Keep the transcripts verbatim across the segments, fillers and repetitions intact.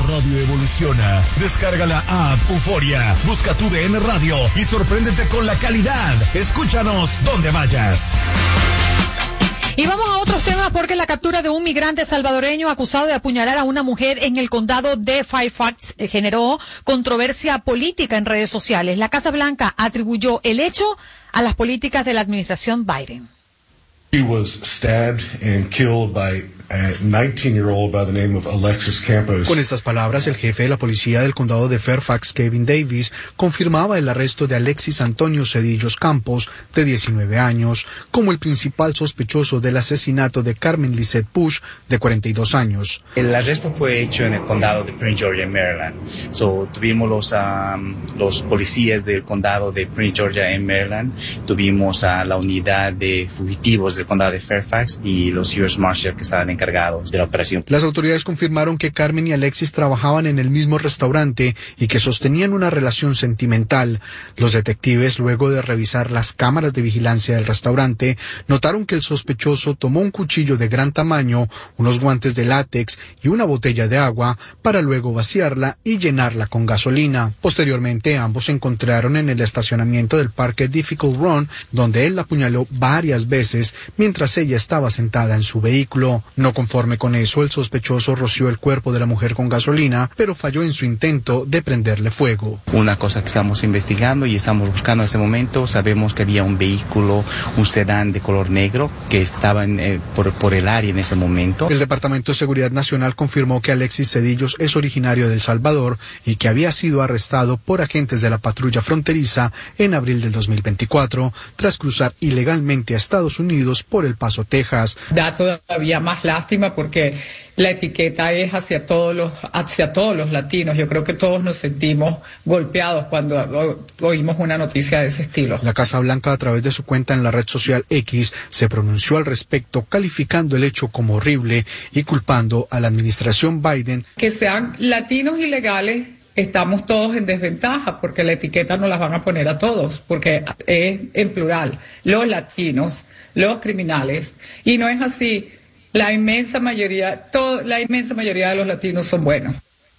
radio evoluciona. Descarga la app Euforia, busca tu D N Radio y sorpréndete con la calidad. Escúchanos donde vayas. Y vamos a otros temas porque la captura de un migrante salvadoreño acusado de apuñalar a una mujer en el condado de Fairfax eh, generó controversia política en redes sociales. La Casa Blanca atribuyó el hecho a las políticas de la administración Biden. He was stabbed and killed by a nineteen-year-old by the name of Alexis Campos. Con estas palabras, el jefe de la policía del condado de Fairfax, Kevin Davis, confirmaba el arresto de Alexis Antonio Cedillos Campos, de diecinueve años, como el principal sospechoso del asesinato de Carmen Lisette Bush, de cuarenta y dos años. El arresto fue hecho en el condado de Prince George, en Maryland. So, tuvimos los, um, los policías del condado de Prince George, en Maryland. Tuvimos a uh, la unidad de fugitivos del condado de Fairfax y los U S Marshal que estaban encargados de la operación. Las autoridades confirmaron que Carmen y Alexis trabajaban en el mismo restaurante y que sostenían una relación sentimental. Los detectives, luego de revisar las cámaras de vigilancia del restaurante, notaron que el sospechoso tomó un cuchillo de gran tamaño, unos guantes de látex y una botella de agua para luego vaciarla y llenarla con gasolina. Posteriormente, ambos se encontraron en el estacionamiento del parque Difficult Run, donde él la apuñaló varias veces mientras ella estaba sentada en su vehículo. No conforme con eso, el sospechoso roció el cuerpo de la mujer con gasolina, pero falló en su intento de prenderle fuego. Una cosa que estamos investigando y estamos buscando en ese momento, sabemos que había un vehículo, un sedán de color negro, que estaba en, eh, por, por el área en ese momento. El Departamento de Seguridad Nacional confirmó que Alexis Cedillos es originario de El Salvador y que había sido arrestado por agentes de la patrulla fronteriza en abril del dos mil veinticuatro, tras cruzar ilegalmente a Estados Unidos por El Paso, Texas. Da todavía más lástima porque la etiqueta es hacia todos los hacia todos los latinos. Yo creo que todos nos sentimos golpeados cuando o, oímos una noticia de ese estilo. La Casa Blanca, a través de su cuenta en la red social X, se pronunció al respecto, calificando el hecho como horrible y culpando a la administración Biden. Que sean latinos ilegales, estamos todos en desventaja porque la etiqueta no las van a poner a todos, porque es en plural, los latinos, los criminales, y no es así. La inmensa mayoría, todo, la inmensa mayoría de los latinos son buenos.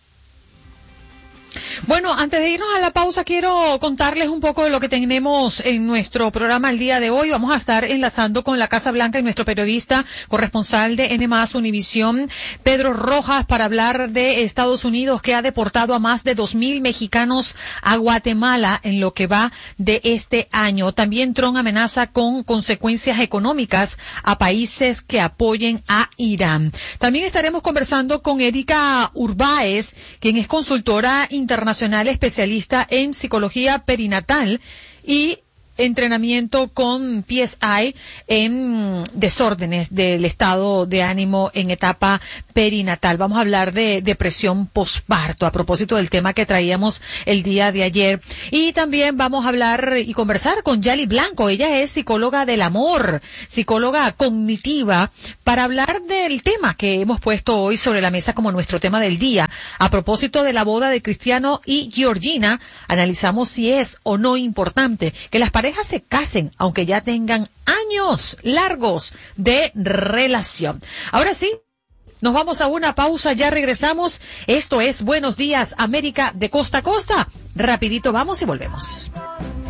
Bueno, antes de irnos a la pausa, quiero contarles un poco de lo que tenemos en nuestro programa el día de hoy. Vamos a estar enlazando con la Casa Blanca y nuestro periodista corresponsal de N más Univisión, Pedro Rojas, para hablar de Estados Unidos, que ha deportado a más de dos mil mexicanos a Guatemala en lo que va de este año. También Trump amenaza con consecuencias económicas a países que apoyen a Irán. También estaremos conversando con Erika Urbáez, quien es consultora internacional especialista en psicología perinatal y entrenamiento con P S I en desórdenes del estado de ánimo en etapa perinatal. Vamos a hablar de depresión posparto a propósito del tema que traíamos el día de ayer. Y también vamos a hablar y conversar con Yali Blanco. Ella es psicóloga del amor, psicóloga cognitiva, para hablar del tema que hemos puesto hoy sobre la mesa como nuestro tema del día. A propósito de la boda de Cristiano y Georgina, analizamos si es o no importante que las parejas se casen, aunque ya tengan años largos de relación. Ahora sí, nos vamos a una pausa, ya regresamos. Esto es Buenos Días América de costa a costa. Rapidito vamos y volvemos.